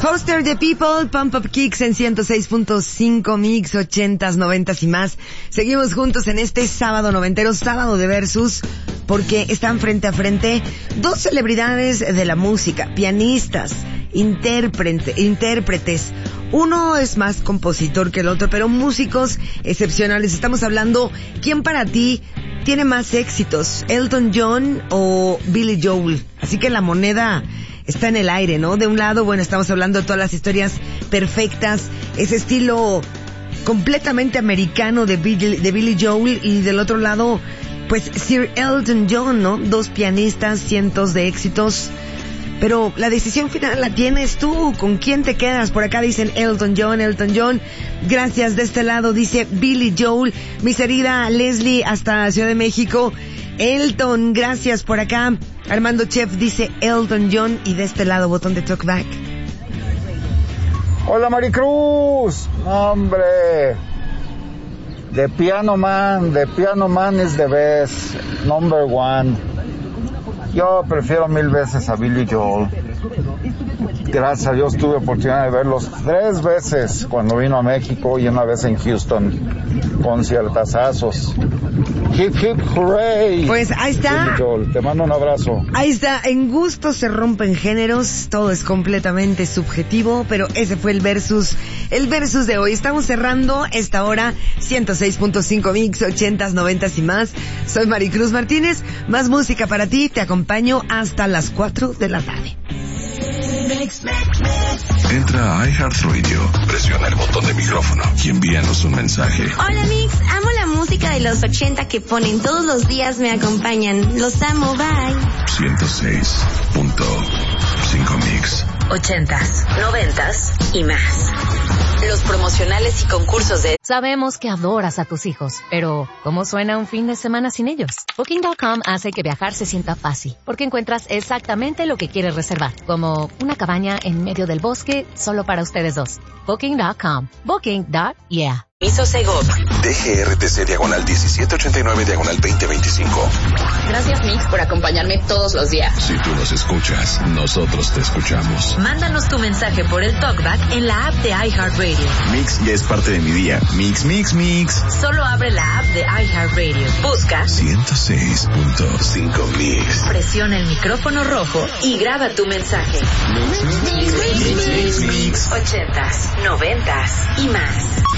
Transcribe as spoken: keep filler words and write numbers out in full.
Foster the People, Pump Up Kicks en ciento seis punto cinco Mix, ochentas, noventas y más. Seguimos juntos en este sábado noventero, sábado de Versus, porque están frente a frente dos celebridades de la música, pianistas, intérprete, intérpretes. Uno es más compositor que el otro, pero músicos excepcionales. Estamos hablando, ¿quién para ti tiene más éxitos? ¿Elton John o Billy Joel? Así que la moneda está en el aire, ¿no? De un lado, bueno, estamos hablando de todas las historias perfectas, ese estilo completamente americano de Billy, de Billy Joel, y del otro lado, pues Sir Elton John, ¿no? Dos pianistas, cientos de éxitos. Pero la decisión final la tienes tú. ¿Con quién te quedas? Por acá dicen Elton John, Elton John. Gracias. De este lado dice Billy Joel. Mi querida Leslie hasta Ciudad de México. Elton, gracias por acá. Armando Chef dice Elton John. Y de este lado, botón de talkback. Hola Maricruz. Hombre. The Piano Man. The Piano Man is the best. Number one. Yo prefiero mil veces a Billy Joel. Gracias a Dios tuve oportunidad de verlos tres veces cuando vino a México y una vez en Houston. Conciertazazos. Hip hip hooray. Pues ahí está. Billy Joel, te mando un abrazo. Ahí está. En gustos se rompen géneros. Todo es completamente subjetivo, pero ese fue el versus. El versus de hoy. Estamos cerrando esta hora. ciento seis punto cinco Mix, ochentas, noventas y más. Soy Maricruz Martínez. Más música para ti. Te acompaño hasta las cuatro de la tarde. Entra a iHeartRadio, presiona el botón de micrófono y envíanos un mensaje. Hola Mix, amo la música de los ochenta que ponen todos los días, me acompañan. Los amo, bye. ciento seis punto cinco Mix. Ochentas, noventas y más. Los promocionales y concursos de... Sabemos que adoras a tus hijos, pero ¿cómo suena un fin de semana sin ellos? Booking punto com hace que viajar se sienta fácil, porque encuentras exactamente lo que quieres reservar, como una cabaña en medio del bosque solo para ustedes dos. Booking punto com. Booking. Yeah. Piso Segov. D G R T C diagonal diecisiete ochenta y nueve diagonal veinte veinticinco. Gracias Mix por acompañarme todos los días. Si tú nos escuchas, nosotros te escuchamos. Mándanos tu mensaje por el talkback en la app de iHeartRadio. Mix ya es parte de mi día. Mix, mix, mix. Solo abre la app de iHeartRadio. Busca ciento seis punto cinco Mix. Presiona el micrófono rojo y graba tu mensaje. Mix, mix, mix, mix, mix, mix. Ochentas, noventas y más.